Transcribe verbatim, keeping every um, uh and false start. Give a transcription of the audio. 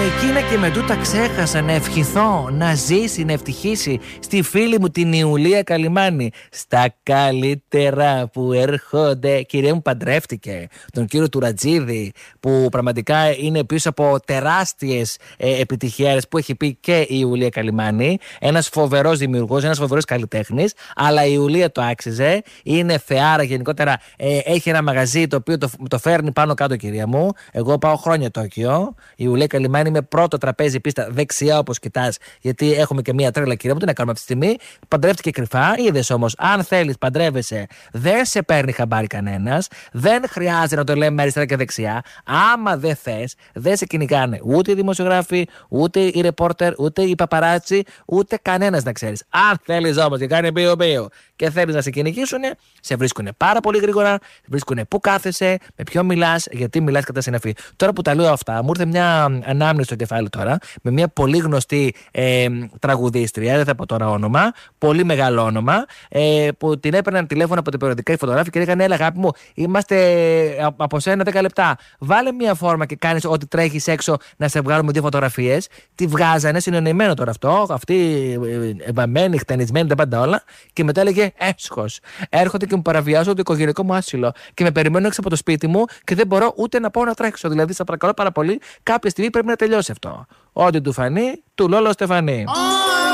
εκείνα και με τούτα ξέχασα να ευχηθώ, να ζήσει, να ευτυχήσει στη φίλη μου την Ιουλία Καλιμάνη. Στα καλύτερα που έρχονται. Κυρία μου, παντρεύτηκε τον κύριο Τουρατζίδη, που πραγματικά είναι πίσω από τεράστιες ε, επιτυχίες που έχει πει και η Ιουλία Καλιμάνη. Ένας φοβερός δημιουργός, ένας φοβερός καλλιτέχνης, αλλά η Ιουλία το άξιζε. Είναι θεάρα γενικότερα. Ε, έχει ένα μαγαζί το οποίο το, το φέρνει πάνω κάτω, κυρία μου. Εγώ πάω χρόνια Τόκιο. Η Ιουλία Καλιμάνη με πρώτο τραπέζι πίστα δεξιά, όπως κοιτάς, γιατί έχουμε και μία τρέλα, κυρία μου, τι να κάνουμε αυτή τη στιγμή. Παντρεύτηκε κρυφά. Είδες όμως, αν θέλεις, παντρεύεσαι, δεν σε παίρνει χαμπάρι κανένας. Δεν χρειάζεται να το λέμε αριστερά και δεξιά. Άμα δεν θες, δεν σε κυνηγάνε ούτε οι δημοσιογράφοι, ούτε οι ρεπόρτερ, ούτε οι παπαράτσι, ούτε κανένας, να ξέρεις. Αν θέλεις όμως και κάνει μπίο-μπίο και θέλεις να σε κυνηγήσουν, σε βρίσκουν πάρα πολύ γρήγορα, σε βρίσκουν πού κάθεσαι, με ποιον μιλάς, γιατί μιλάς κατά συναφή. Τώρα που τα λέω αυτά, μου ήρθε μια ανάμνηση στο κεφάλι τώρα, με μια πολύ γνωστή ε, τραγουδίστρια, δεν θα πω τώρα όνομα, πολύ μεγάλο όνομα, ε, που την έπαιρναν τηλέφωνο από την περιοδικά οι φωτογράφοι και λέγανε: έλα, αγάπη μου, είμαστε από σένα δέκα λεπτά. Βάλε μια φόρμα και κάνεις ό,τι τρέχεις έξω να σε βγάλουμε δύο φωτογραφίες. Τη βγάζανε, συνεννοημένο τώρα αυτό, αυτή βαμμένη, χτενισμένη, τα πάντα όλα, και μετά έλεγε: έσχος. Έρχονται και μου παραβιάζουν το οικογενειακό μου άσυλο και με περιμένουν έξω από το σπίτι μου και δεν μπορώ ούτε να πάω να τρέξω. Δηλαδή, σας παρακαλώ πάρα πολύ, κάποια στιγμή πρέπει να τελειώσει αυτό. Ό,τι του φανεί, του Λόλο Στεφανή.